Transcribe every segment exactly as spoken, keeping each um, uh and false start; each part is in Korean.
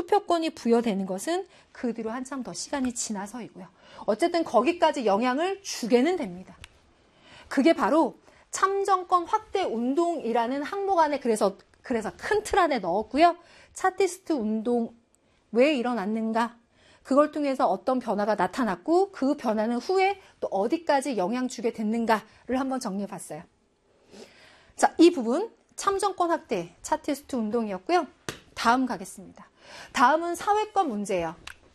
투표권이 부여되는 것은 그 뒤로 한참 더 시간이 지나서이고요. 어쨌든 거기까지 영향을 주게는 됩니다. 그게 바로 참정권 확대 운동이라는 항목 안에 그래서 그래서 큰 틀 안에 넣었고요. 차티스트 운동 왜 일어났는가? 그걸 통해서 어떤 변화가 나타났고 그 변화는 후에 또 어디까지 영향 주게 됐는가를 한번 정리해 봤어요. 자, 이 부분 참정권 확대 차티스트 운동이었고요. 다음 가겠습니다. 다음은 사회권 문제예요.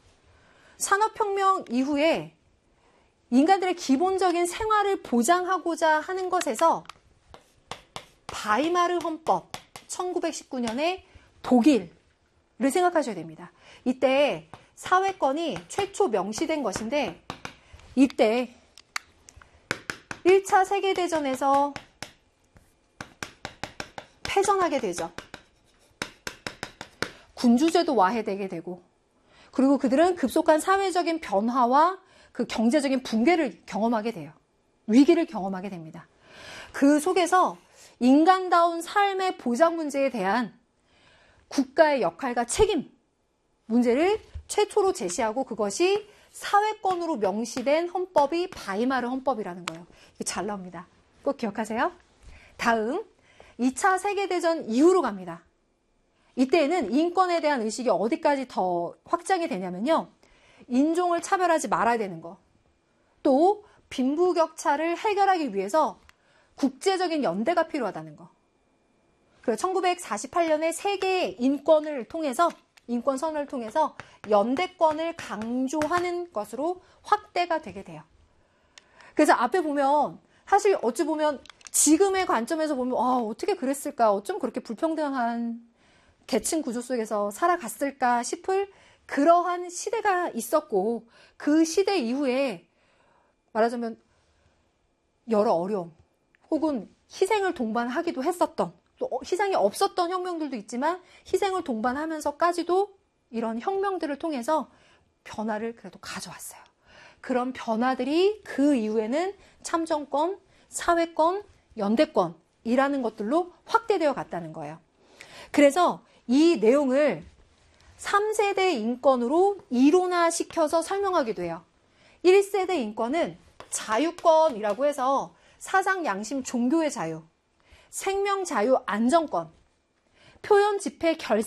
산업혁명 이후에 인간들의 기본적인 생활을 보장하고자 하는 것에서 바이마르 헌법 천구백십구 년에 독일을 생각하셔야 됩니다. 이때 사회권이 최초 명시된 것인데 이때 일 차 세계대전에서 패전하게 되죠. 군주제도 와해되게 되고 그리고 그들은 급속한 사회적인 변화와 그 경제적인 붕괴를 경험하게 돼요. 위기를 경험하게 됩니다. 그 속에서 인간다운 삶의 보장 문제에 대한 국가의 역할과 책임 문제를 최초로 제시하고 그것이 사회권으로 명시된 헌법이 바이마르 헌법이라는 거예요. 이게 잘 나옵니다. 꼭 기억하세요. 다음 이 차 세계대전 이후로 갑니다. 이때에는 인권에 대한 의식이 어디까지 더 확장이 되냐면요. 인종을 차별하지 말아야 되는 거. 또 빈부격차를 해결하기 위해서 국제적인 연대가 필요하다는 거. 그래서 천구백사십팔 년에 세계 인권을 통해서 인권 선언을 통해서 연대권을 강조하는 것으로 확대가 되게 돼요. 그래서 앞에 보면 사실 어찌 보면 지금의 관점에서 보면 아, 어떻게 그랬을까? 어쩜 그렇게 불평등한 계층 구조 속에서 살아갔을까 싶을 그러한 시대가 있었고 그 시대 이후에 말하자면 여러 어려움 혹은 희생을 동반하기도 했었던 또 희생이 없었던 혁명들도 있지만 희생을 동반하면서까지도 이런 혁명들을 통해서 변화를 그래도 가져왔어요. 그런 변화들이 그 이후에는 참정권, 사회권, 연대권이라는 것들로 확대되어 갔다는 거예요. 그래서 이 내용을 삼 세대 인권으로 이론화시켜서 설명하기도 해요. 일 세대 인권은 자유권이라고 해서 사상, 양심, 종교의 자유, 생명 자유, 안정권, 표현, 집회, 결